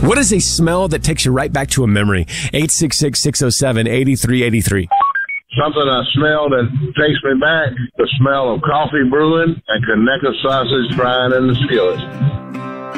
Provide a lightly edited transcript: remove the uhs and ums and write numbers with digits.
What is a smell that takes you right back to a memory? 866-607-8383. Something I smell that takes me back, the smell of coffee brewing and Conecuh sausage frying in the skillet.